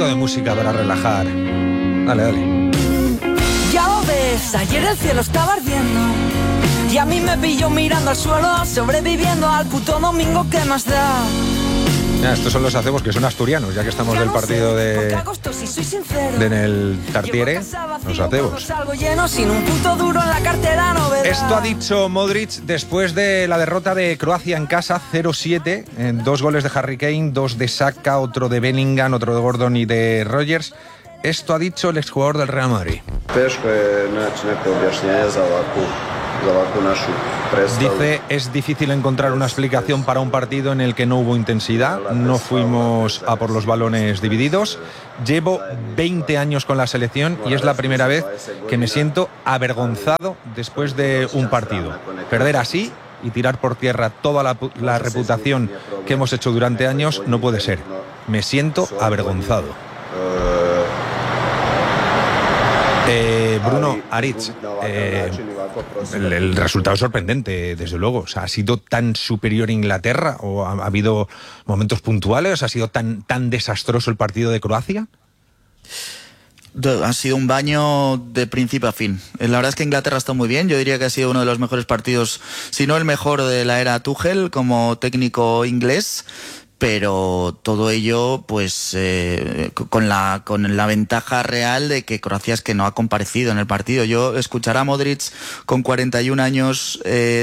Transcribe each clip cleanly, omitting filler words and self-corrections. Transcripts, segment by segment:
poquito de música para relajar. Dale, dale. Ya lo ves, ayer el cielo estaba ardiendo y a mí me pilló mirando al suelo, sobreviviendo al puto domingo, ¿qué más da? Ya, estos son los acebos que son asturianos, ya que estamos del partido de en el Tartiere, los acebos. Esto ha dicho Modric después de la derrota de Croacia en casa, 0-7, en 2 goles de Harry Kane, 2 de Saka, otro de Bellingham, otro de Gordon y de Rodgers. Esto ha dicho el exjugador del Real Madrid. Dice, es difícil encontrar una explicación para un partido en el que no hubo intensidad, no fuimos a por los balones divididos. Llevo 20 años con la selección y es la primera vez que me siento avergonzado después de un partido. Perder así y tirar por tierra toda la reputación que hemos hecho durante años no puede ser. Me siento avergonzado. Bruno, Aritz, el resultado es sorprendente, desde luego. O sea, ¿ha sido tan superior Inglaterra o ha habido momentos puntuales? ¿Ha sido tan desastroso el partido de Croacia? Ha sido un baño de principio a fin. La verdad es que Inglaterra está muy bien. Yo diría que ha sido uno de los mejores partidos, si no el mejor de la era Tuchel como técnico inglés. Pero todo ello pues con la ventaja real de que Croacia es que no ha comparecido en el partido. Yo escuchar a Modric con 41 años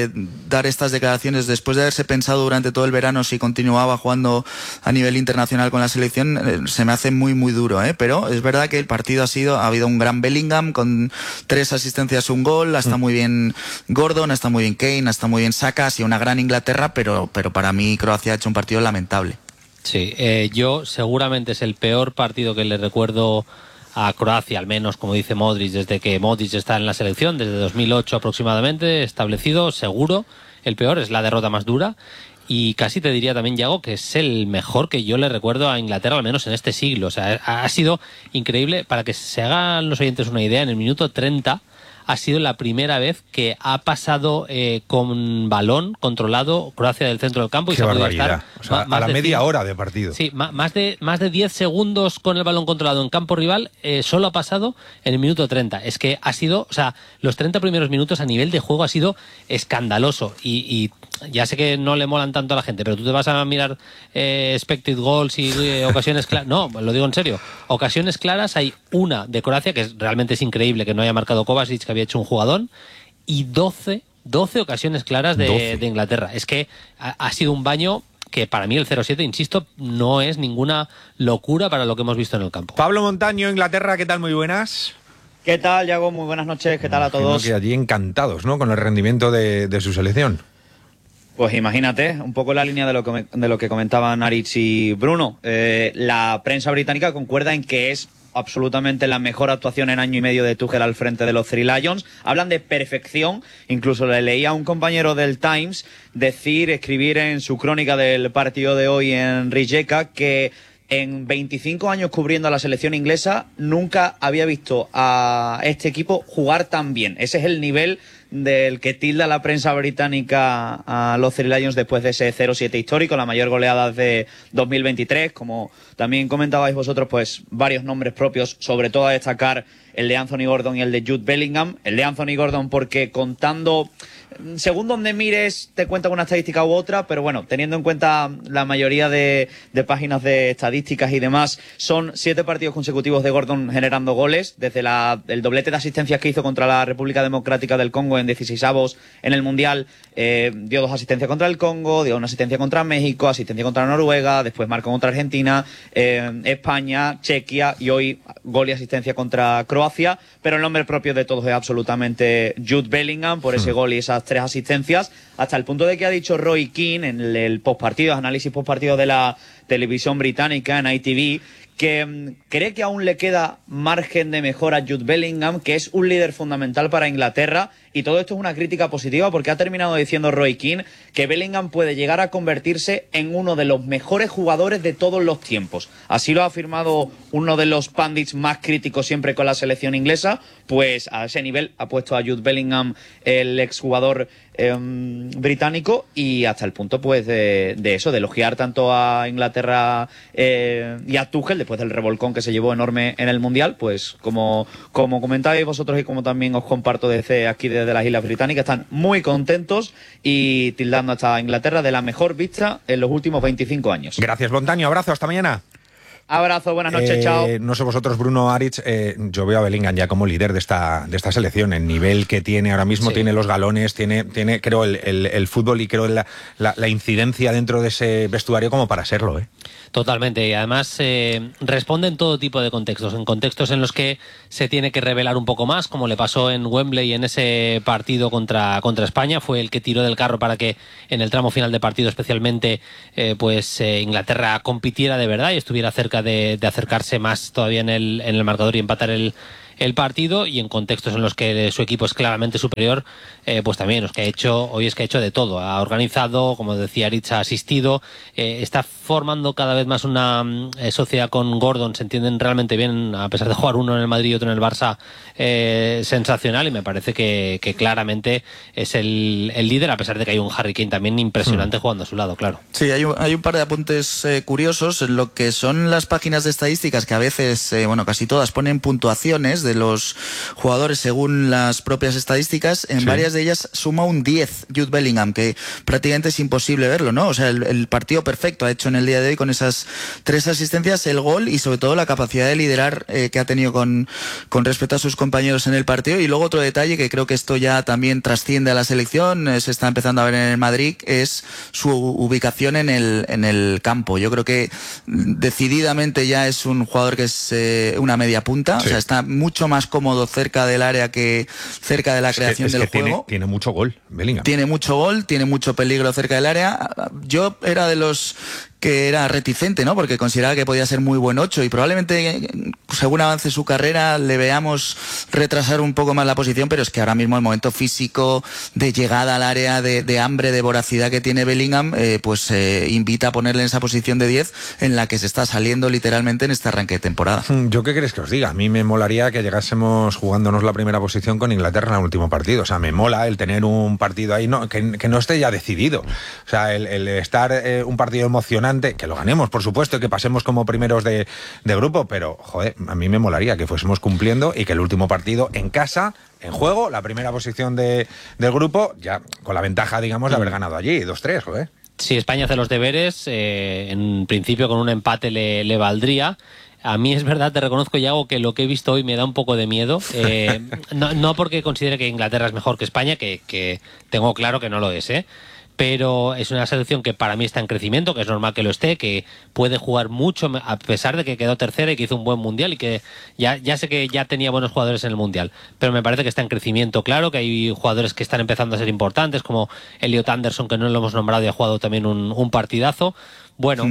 dar estas declaraciones después de haberse pensado durante todo el verano si continuaba jugando a nivel internacional con la selección, se me hace muy muy duro, pero es verdad que el partido ha habido un gran Bellingham con 3 asistencias, un gol, está muy bien Gordon, está muy bien Kane, está muy bien Saka, ha sido una gran Inglaterra, pero para mí Croacia ha hecho un partido lamentable. Sí, yo seguramente es el peor partido que le recuerdo a Croacia, al menos como dice Modric, desde que Modric está en la selección, desde 2008 aproximadamente, establecido, seguro, el peor, es la derrota más dura. Y casi te diría también, Yago, que es el mejor que yo le recuerdo a Inglaterra, al menos en este siglo. O sea, ha sido increíble. Para que se hagan los oyentes una idea, en el minuto 30 ha sido la primera vez que ha pasado con balón controlado Croacia del centro del campo. Qué barbaridad. O sea, a la media hora de partido. Sí, más de 10 segundos con el balón controlado en campo rival, solo ha pasado en el minuto 30. Es que ha sido, o sea, los 30 primeros minutos a nivel de juego ha sido escandaloso. Y ya sé que no le molan tanto a la gente, pero tú te vas a mirar expected goals y ocasiones claras. No, lo digo en serio. Ocasiones claras hay una de Croacia, que realmente es increíble que no haya marcado Kovacic, que había hecho un jugadón, y 12 ocasiones claras de Inglaterra. Es que ha sido un baño que para mí el 0-7, insisto, no es ninguna locura para lo que hemos visto en el campo. Pablo Montaño, Inglaterra, ¿qué tal? Muy buenas. ¿Qué tal, Yago? Muy buenas noches, ¿qué tal a todos? Que allí encantados, ¿no?, con el rendimiento de su selección. Pues imagínate, un poco la línea de lo que comentaban Aritz y Bruno. La prensa británica concuerda en que es absolutamente la mejor actuación en año y medio de Tuchel al frente de los Three Lions. Hablan de perfección. Incluso le leía a un compañero del Times escribir en su crónica del partido de hoy en Rijeka que en 25 años cubriendo a la selección inglesa nunca había visto a este equipo jugar tan bien. Ese es el nivel del que tilda la prensa británica a los Three Lions después de ese 0-7 histórico, la mayor goleada de 2023. Como también comentabais vosotros, pues varios nombres propios, sobre todo a destacar el de Anthony Gordon y el de Jude Bellingham. El de Anthony Gordon porque contando, según donde mires, te cuentan una estadística u otra, pero bueno, teniendo en cuenta la mayoría de páginas de estadísticas y demás, son 7 partidos consecutivos de Gordon generando goles, desde el doblete de asistencias que hizo contra la República Democrática del Congo en 16avos en el Mundial, dio 2 asistencias contra el Congo, dio una asistencia contra México, asistencia contra Noruega, después marcó contra Argentina, España, Chequia y hoy gol y asistencia contra Croacia, pero el nombre propio de todos es absolutamente Jude Bellingham por ese gol y esas 3 asistencias, hasta el punto de que ha dicho Roy Keane en el postpartido, análisis postpartido de la televisión británica en ITV, que cree que aún le queda margen de mejora a Jude Bellingham, que es un líder fundamental para Inglaterra, y todo esto es una crítica positiva porque ha terminado diciendo Roy Keane que Bellingham puede llegar a convertirse en uno de los mejores jugadores de todos los tiempos. Así lo ha afirmado uno de los pundits más críticos siempre con la selección inglesa, pues a ese nivel ha puesto a Jude Bellingham el exjugador británico, y hasta el punto pues de eso, de elogiar tanto a Inglaterra Inglaterra y a Tuchel después del revolcón que se llevó enorme en el Mundial, pues como comentabais vosotros y como también os comparto desde aquí desde las Islas Británicas, están muy contentos y tildando hasta Inglaterra de la mejor vista en los últimos 25 años. Gracias, Lontanio. Abrazo, hasta mañana. Abrazo, buenas noches, chao. No sé vosotros, Bruno, Aritz, yo veo a Bellingham ya como líder de esta selección. El nivel que tiene ahora mismo, tiene los galones, tiene creo, el fútbol y creo la incidencia dentro de ese vestuario como para serlo, ¿eh? Totalmente, y además responde en todo tipo de contextos, en contextos en los que se tiene que revelar un poco más, como le pasó en Wembley en ese partido contra España, fue el que tiró del carro para que en el tramo final de partido especialmente Inglaterra compitiera de verdad y estuviera cerca de acercarse más todavía en el marcador y empatar el partido, y en contextos en los que su equipo es claramente superior, pues también es que ha hecho de todo, ha organizado, como decía Aritz, ha asistido, está formando cada vez más una sociedad con Gordon, se entienden realmente bien, a pesar de jugar uno en el Madrid y otro en el Barça, sensacional, y me parece que claramente es el líder, a pesar de que hay un Harry Kane también impresionante jugando a su lado, claro. Sí, hay un par de apuntes curiosos en lo que son las páginas de estadísticas, que a veces, casi todas ponen puntuaciones de los jugadores según las propias estadísticas. En varias de ellas suma un 10 Jude Bellingham, que prácticamente es imposible verlo, ¿no? O sea, el partido perfecto ha hecho en el día de hoy con esas 3 asistencias, el gol y sobre todo la capacidad de liderar que ha tenido con respecto a sus compañeros en el partido. Y luego otro detalle que creo que esto ya también trasciende a la selección, se está empezando a ver en el Madrid, es su ubicación en el campo. Yo creo que decididamente ya es un jugador que es una media punta, o sea, está mucho más cómodo cerca del área que cerca de la creación del juego. Tiene mucho gol, Bellingham. Tiene mucho gol, tiene mucho peligro cerca del área. Yo era de los que era reticente, ¿no? Porque consideraba que podía ser muy buen 8 y probablemente según avance su carrera le veamos retrasar un poco más la posición, pero es que ahora mismo el momento físico de llegada al área, de hambre, de voracidad que tiene Bellingham, invita a ponerle en esa posición de 10 en la que se está saliendo literalmente en este arranque de temporada. ¿Yo qué queréis que os diga? A mí me molaría que llegásemos jugándonos la primera posición con Inglaterra en el último partido. O sea, me mola el tener un partido ahí, que no esté ya decidido. O sea, el estar un partido emocionante, que lo ganemos, por supuesto, y que pasemos como primeros de grupo, pero, joder, a mí me molaría que fuésemos cumpliendo y que el último partido en casa, en juego, la primera posición del grupo, ya con la ventaja, digamos, de haber ganado allí, 2-3, joder. Si España hace los deberes, en principio con un empate le valdría. A mí es verdad, te reconozco, Yago, que lo que he visto hoy me da un poco de miedo. No porque considere que Inglaterra es mejor que España, que tengo claro que no lo es, pero es una selección que para mí está en crecimiento, que es normal que lo esté, que puede jugar mucho, a pesar de que quedó tercera y que hizo un buen mundial y que ya sé que ya tenía buenos jugadores en el mundial, pero me parece que está en crecimiento, claro, que hay jugadores que están empezando a ser importantes, como Elliot Anderson, que no lo hemos nombrado y ha jugado también un partidazo. Bueno,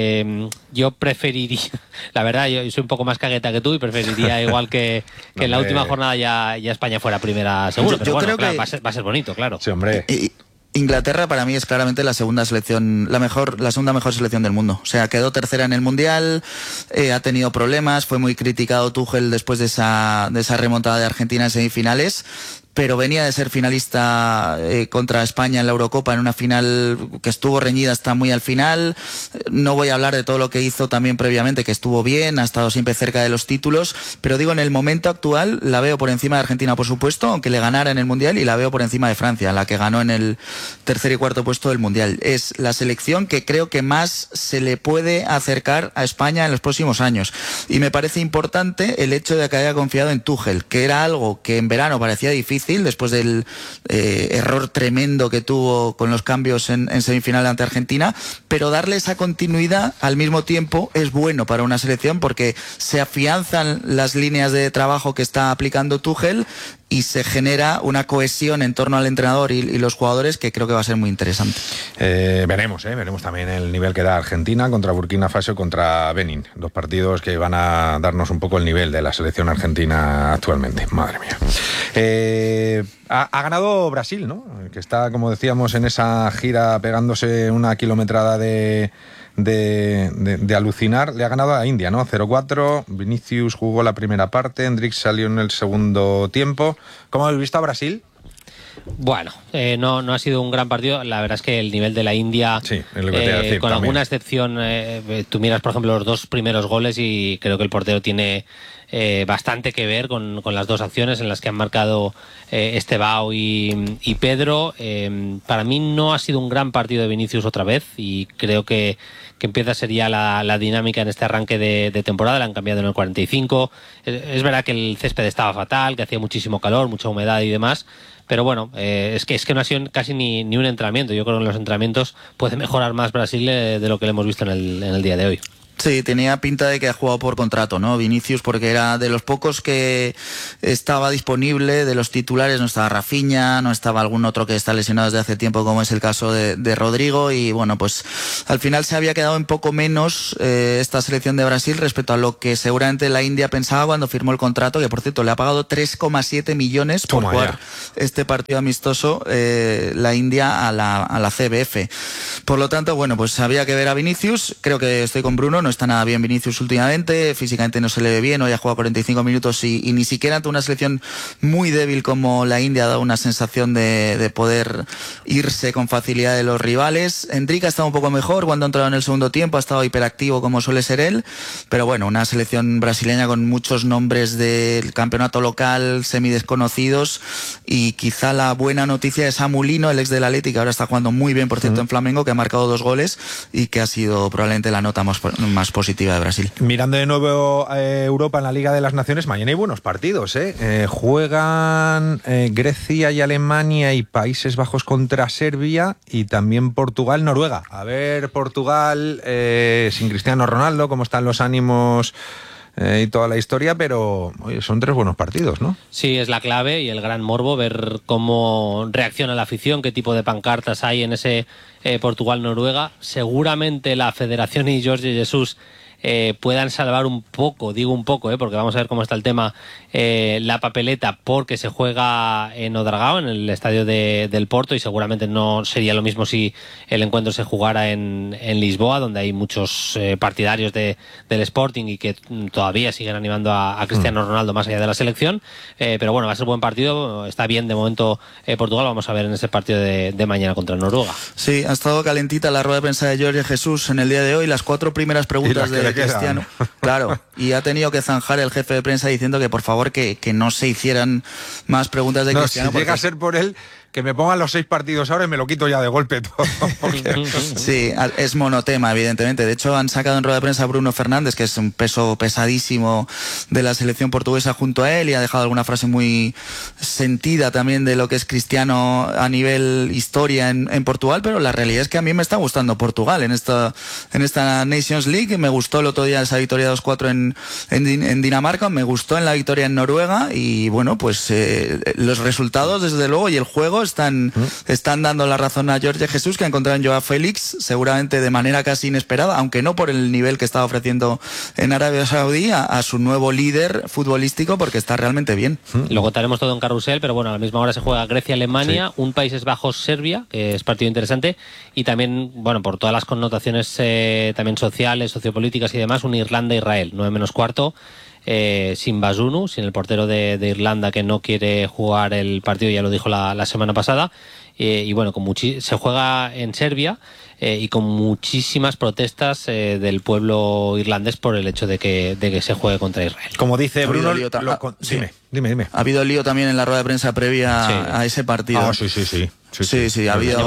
yo preferiría, la verdad, yo soy un poco más cagueta que tú y preferiría igual que en la última jornada ya España fuera primera seguro, pero bueno, creo que va a ser bonito, claro. Sí, hombre. Inglaterra para mí es claramente la segunda selección, la segunda mejor selección del mundo. O sea, quedó tercera en el Mundial, ha tenido problemas, fue muy criticado Tuchel después de esa remontada de Argentina en semifinales, pero venía de ser finalista contra España en la Eurocopa, en una final que estuvo reñida hasta muy al final. No voy a hablar de todo lo que hizo también previamente, que estuvo bien, ha estado siempre cerca de los títulos, pero digo, en el momento actual la veo por encima de Argentina, por supuesto, aunque le ganara en el Mundial, y la veo por encima de Francia, la que ganó en el tercer y cuarto puesto del Mundial. Es la selección que creo que más se le puede acercar a España en los próximos años, y me parece importante el hecho de que haya confiado en Tuchel, que era algo que en verano parecía difícil, después del error tremendo que tuvo con los cambios en semifinal ante Argentina, pero darle esa continuidad al mismo tiempo es bueno para una selección porque se afianzan las líneas de trabajo que está aplicando Tuchel y se genera una cohesión en torno al entrenador y los jugadores que creo que va a ser muy interesante. Veremos también el nivel que da Argentina contra Burkina Faso, contra Benín. 2 partidos que van a darnos un poco el nivel de la selección argentina actualmente. Madre mía. Ha ganado Brasil, ¿no? Que está, como decíamos, en esa gira pegándose una kilometrada de alucinar. Le ha ganado a India, ¿no? 0-4. Vinicius jugó la primera parte, Hendrix salió en el segundo tiempo. ¿Cómo habéis visto a Brasil? Bueno, no ha sido un gran partido. La verdad es que el nivel de la India, sí, es lo que te iba a decir, con también. alguna excepción, tú miras, por ejemplo, los 2 primeros goles y creo que el portero tiene bastante que ver con las 2 acciones en las que han marcado Estebao y Pedro. Para mí no ha sido un gran partido de Vinicius otra vez y creo que empieza a ser ya la dinámica en este arranque de temporada. La han cambiado en el 45. Es verdad que el césped estaba fatal, que hacía muchísimo calor, mucha humedad y demás, pero bueno, es que no ha sido casi ni un entrenamiento. Yo creo que en los entrenamientos puede mejorar más Brasil de lo que le hemos visto en el día de hoy. Sí, tenía pinta de que ha jugado por contrato, ¿no? Vinicius, porque era de los pocos que estaba disponible, de los titulares no estaba Rafinha, no estaba algún otro que está lesionado desde hace tiempo, como es el caso de Rodrigo, y bueno, pues al final se había quedado en poco menos esta selección de Brasil respecto a lo que seguramente la India pensaba cuando firmó el contrato, que por cierto le ha pagado 3,7 millones por jugar este partido amistoso la India a la CBF. Por lo tanto, bueno, pues había que ver a Vinicius. Creo que estoy con Bruno, no está nada bien Vinicius últimamente, físicamente no se le ve bien, hoy ha jugado 45 minutos y ni siquiera ante una selección muy débil como la India ha dado una sensación de poder irse con facilidad de los rivales. Enrique ha estado un poco mejor cuando ha entrado en el segundo tiempo, ha estado hiperactivo como suele ser él, pero bueno, una selección brasileña con muchos nombres del campeonato local semidesconocidos, y quizá la buena noticia es Samu Lino, el ex del Atleti, que ahora está jugando muy bien, por cierto, en Flamengo, que ha marcado 2 goles y que ha sido probablemente la nota más positiva de Brasil. Mirando de nuevo Europa en la Liga de las Naciones, mañana hay buenos partidos, juegan Grecia y Alemania y Países Bajos contra Serbia, y también Portugal-Noruega. A ver, Portugal sin Cristiano Ronaldo, cómo están los ánimos y toda la historia, pero oye, son 3 buenos partidos, ¿no? Sí, es la clave y el gran morbo, ver cómo reacciona la afición, qué tipo de pancartas hay en ese Portugal-Noruega. Seguramente la Federación y Jorge Jesus puedan salvar un poco, digo un poco, porque vamos a ver cómo está el tema, la papeleta, porque se juega en Odragao, en el estadio del Porto, y seguramente no sería lo mismo si el encuentro se jugara en Lisboa, donde hay muchos partidarios del Sporting y que todavía siguen animando a Cristiano Ronaldo más allá de la selección, pero bueno, va a ser buen partido. Está bien de momento Portugal. Vamos a ver en ese partido de mañana contra Noruega. Sí, ha estado calentita la rueda de prensa de Jorge Jesus en el día de hoy, las 4 primeras preguntas de Cristiano, claro, y ha tenido que zanjar el jefe de prensa diciendo que por favor que no se hicieran más preguntas de Cristiano. Si llega a ser por él, que me pongan los 6 partidos ahora y me lo quito ya de golpe todo. Sí, es monotema, evidentemente. De hecho, han sacado en rueda de prensa a Bruno Fernández, que es un peso pesadísimo de la selección portuguesa, junto a él, y ha dejado alguna frase muy sentida también de lo que es Cristiano a nivel historia en Portugal, pero la realidad es que a mí me está gustando Portugal en esta Nations League. Me gustó el otro día esa victoria 2-4 en Dinamarca, me gustó en la victoria en Noruega, y bueno, pues los resultados, desde luego, y el juego están dando la razón a Jorge Jesus, que ha encontrado en Joao Félix, seguramente de manera casi inesperada, aunque no por el nivel que estaba ofreciendo en Arabia Saudí, a su nuevo líder futbolístico, porque está realmente bien. Lo contaremos todo en carrusel, pero bueno, a la misma hora se juega Grecia-Alemania, un Países Bajos-Serbia, que es partido interesante, y también, bueno, por todas las connotaciones también sociales, sociopolíticas y demás, un Irlanda-Israel, 9:15. Sin Bazunu, sin el portero de Irlanda, que no quiere jugar el partido, ya lo dijo la semana pasada, y bueno, se juega en Serbia, y con muchísimas protestas del pueblo irlandés por el hecho de que se juegue contra Israel. Como dice Bruno, dime. Ha habido lío también en la rueda de prensa previa a ese partido. Sí, ha habido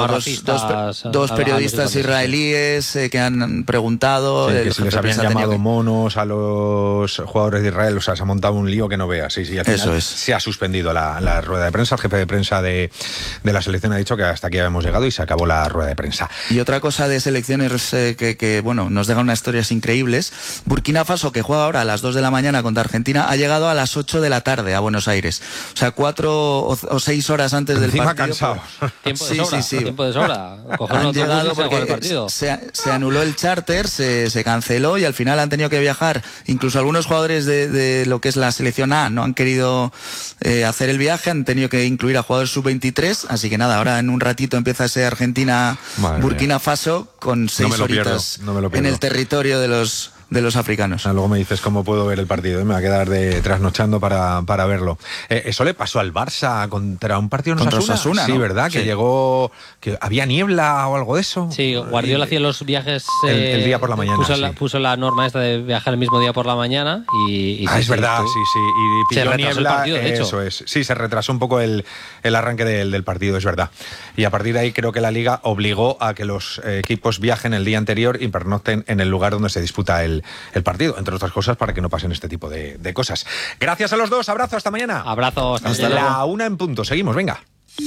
dos periodistas israelíes que han preguntado. Que si les habían llamado monos a los jugadores de Israel, o sea, se ha montado un lío que no veas. Sí, al final eso es. Se ha suspendido la rueda de prensa. El jefe de prensa de la selección ha dicho que hasta aquí habíamos llegado y se acabó la rueda de prensa. Y otra cosa de selecciones que bueno, nos dejan unas historias increíbles. Burkina Faso, que juega ahora a las 2 de la mañana contra Argentina, ha llegado a las 8 de la tarde a Buenos Aires. O sea, 4 o 6 horas antes del partido. Cansados. Tiempo de sobra, tiempo de sobra. Han llegado porque se anuló el charter, se canceló, y al final han tenido que viajar. Incluso algunos jugadores de lo que es la selección A no han querido hacer el viaje, han tenido que incluir a jugadores sub-23, así que nada, ahora en un ratito empieza ese Argentina-Burkina Faso con 6 horitas en el territorio de los de los africanos. Luego me dices cómo puedo ver el partido, me va a quedar trasnochando para verlo. Eso le pasó al Barça contra un partido en Osasuna. Sí, ¿no? ¿Verdad? Sí. Que llegó, que había niebla o algo de eso. Sí, Guardiola hacía los viajes el día por la mañana. Puso la norma esta de viajar el mismo día por la mañana y es verdad, sí. Y pilló se niebla, el partido, de hecho. Eso es. Sí, se retrasó un poco el arranque del partido, es verdad. Y a partir de ahí creo que la Liga obligó a que los equipos viajen el día anterior y pernocten en el lugar donde se disputa el partido, entre otras cosas para que no pasen este tipo de cosas. Gracias a los dos, abrazo, hasta mañana. Abrazo, hasta luego. La 1 en punto, seguimos, venga.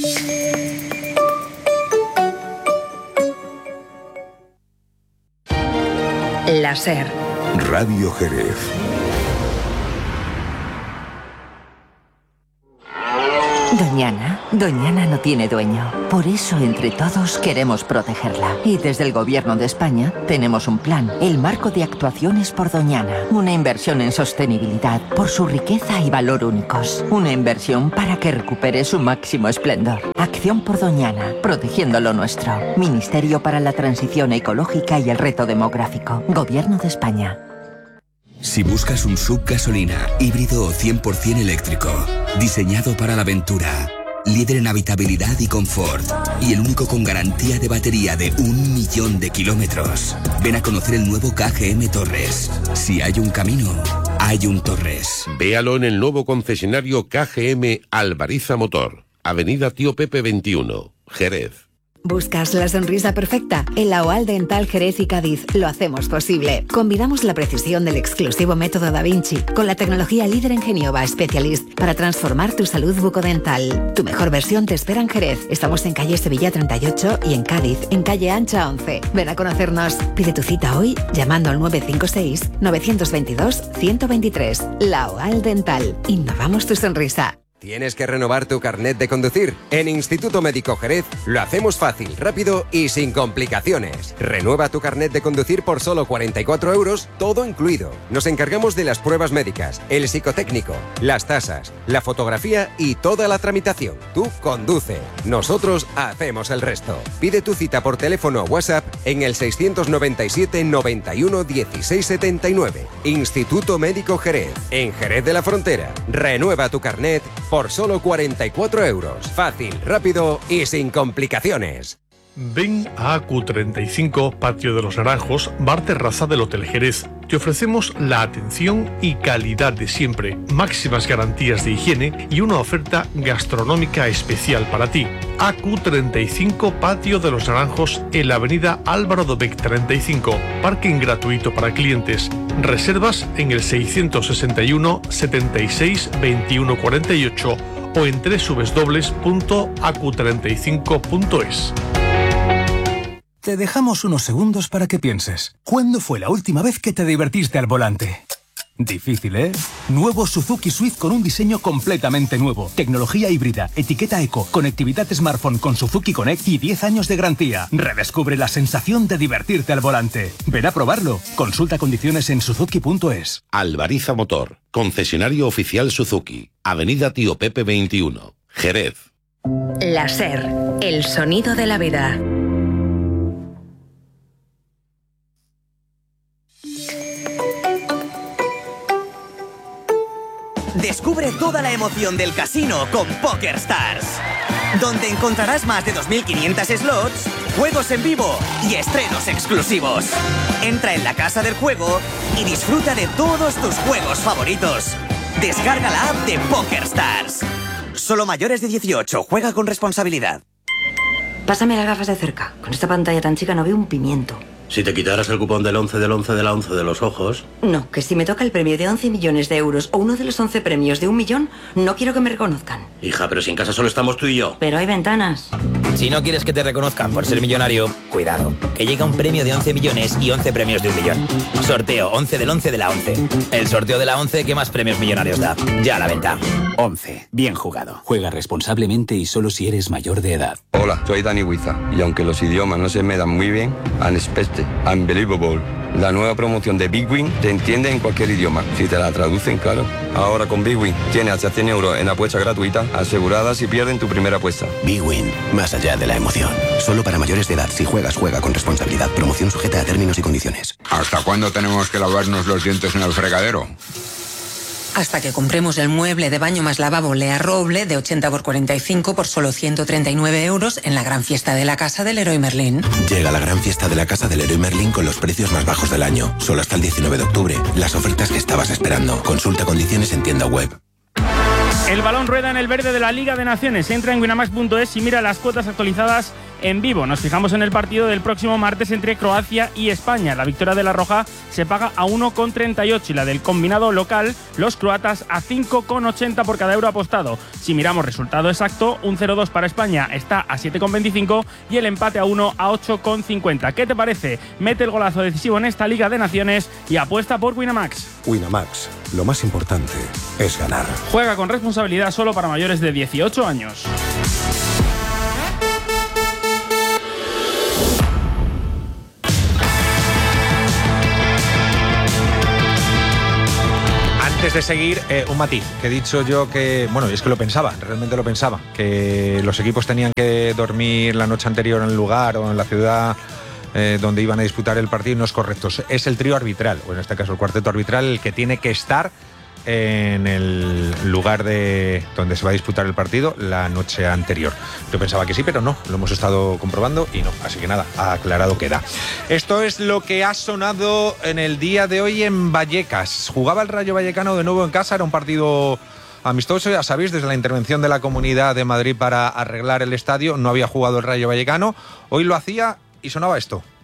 La SER. Radio Jerez. Doñana no tiene dueño. Por eso, entre todos, queremos protegerla. Y desde el Gobierno de España tenemos un plan, el Marco de Actuaciones por Doñana. Una inversión en sostenibilidad por su riqueza y valor únicos. Una inversión para que recupere su máximo esplendor. Acción por Doñana, protegiendo lo nuestro. Ministerio para la Transición Ecológica y el Reto Demográfico. Gobierno de España. Si buscas un SUV gasolina, híbrido o 100% eléctrico, diseñado para la aventura, líder en habitabilidad y confort, y el único con garantía de batería de 1 millón de kilómetros, ven a conocer el nuevo KGM Torres. Si hay un camino, hay un Torres. Véalo en el nuevo concesionario KGM Albariza Motor, Avenida Tío Pepe 21, Jerez. ¿Buscas la sonrisa perfecta? En la OAL Dental Jerez y Cádiz lo hacemos posible. Combinamos la precisión del exclusivo método Da Vinci con la tecnología líder en Genioba Specialist para transformar tu salud bucodental. Tu mejor versión te espera en Jerez. Estamos en calle Sevilla 38 y en Cádiz, en calle Ancha 11. Ven a conocernos. Pide tu cita hoy llamando al 956-922-123. La OAL Dental. Innovamos tu sonrisa. ¿Tienes que renovar tu carnet de conducir? En Instituto Médico Jerez lo hacemos fácil, rápido y sin complicaciones. Renueva tu carnet de conducir por solo 44 €, todo incluido. Nos encargamos de las pruebas médicas, el psicotécnico, las tasas, la fotografía y toda la tramitación. Tú conduce. Nosotros hacemos el resto. Pide tu cita por teléfono o WhatsApp en el 697 91 16 79. Instituto Médico Jerez. En Jerez de la Frontera. Renueva tu carnet por solo 44 €. Fácil, rápido y sin complicaciones. Ven a AQ35, Patio de los Naranjos, bar terraza del Hotel Jerez. Te ofrecemos la atención y calidad de siempre, máximas garantías de higiene y una oferta gastronómica especial para ti. AQ35, Patio de los Naranjos, en la avenida Álvaro Dobech 35. Parking gratuito para clientes. Reservas en el 661 76 21 48 o en www.acu35.es. Te dejamos unos segundos para que pienses. ¿Cuándo fue la última vez que te divertiste al volante? Difícil, ¿eh? Nuevo Suzuki Swift con un diseño completamente nuevo. Tecnología híbrida, etiqueta eco, conectividad smartphone con Suzuki Connect y 10 años de garantía. Redescubre la sensación de divertirte al volante. Ven a probarlo. Consulta condiciones en suzuki.es. Albariza Motor, concesionario oficial Suzuki, Avenida Tío Pepe 21, Jerez. La SER, el sonido de la vida. Descubre toda la emoción del casino con PokerStars, donde encontrarás más de 2.500 slots, juegos en vivo y estrenos exclusivos. Entra en la casa del juego y disfruta de todos tus juegos favoritos. Descarga la app de PokerStars. Solo mayores de 18, juega con responsabilidad. Pásame las gafas de cerca. Con esta pantalla tan chica no veo un pimiento. Si te quitaras el cupón del 11 del 11 de la 11 de los ojos... No, que si me toca el premio de 11 millones de euros o uno de los 11 premios de 1 millón, no quiero que me reconozcan. Hija, pero si en casa solo estamos tú y yo. Pero hay ventanas. Si no quieres que te reconozcan por ser millonario, cuidado, que llega un premio de 11 millones y 11 premios de 1 millón. Sorteo 11 del 11 de la 11. El sorteo de la 11 que más premios millonarios da. Ya a la venta. 11. Bien jugado. Juega responsablemente y solo si eres mayor de edad. Hola, soy Dani Huiza y aunque los idiomas no se me dan muy bien, an expected Impresionante. Unbelievable. La nueva promoción de Big Win te entiende en cualquier idioma, si te la traducen, claro. Ahora con Big Win tienes hasta 100 euros en apuesta gratuita, asegurada si pierden tu primera apuesta. Big Win, más allá de la emoción. Solo para mayores de edad. Si juegas, juega con responsabilidad. Promoción sujeta a términos y condiciones. ¿Hasta cuándo tenemos que lavarnos los dientes en el fregadero? Hasta que compremos el mueble de baño más lavabo Lea Roble de 80 por 45 por solo 139 euros en la gran fiesta de la casa del Leroy Merlin. Llega la gran fiesta de la casa del Leroy Merlin con los precios más bajos del año. Solo hasta el 19 de octubre. Las ofertas que estabas esperando. Consulta condiciones en tienda web. El balón rueda en el verde de la Liga de Naciones. Entra en winamax.es y mira las cuotas actualizadas en vivo. Nos fijamos en el partido del próximo martes entre Croacia y España. La victoria de la Roja se paga a 1,38 y la del combinado local, los croatas, a 5,80 por cada euro apostado. Si miramos resultado exacto, un 0-2 para España está a 7,25 y el empate a 1 a 8,50. ¿Qué te parece? Mete el golazo decisivo en esta Liga de Naciones y apuesta por Winamax. Winamax, lo más importante es ganar. Juega con responsabilidad, solo para mayores de 18 años. Antes de seguir, un matiz, que he dicho yo que, bueno, y es que lo pensaba, realmente lo pensaba, que los equipos tenían que dormir la noche anterior en el lugar o en la ciudad donde iban a disputar el partido. No es correcto, es el trío arbitral, o en este caso el cuarteto arbitral, el que tiene que estar en el lugar de donde se va a disputar el partido la noche anterior. Yo pensaba que sí, pero no, lo hemos estado comprobando y no, así que nada, aclarado queda. Esto es lo que ha sonado en el día de hoy en Vallecas. Jugaba el Rayo Vallecano de nuevo en casa, era un partido amistoso, ya sabéis, desde la intervención de la Comunidad de Madrid para arreglar el estadio, no había jugado el Rayo Vallecano, hoy lo hacía y sonaba esto.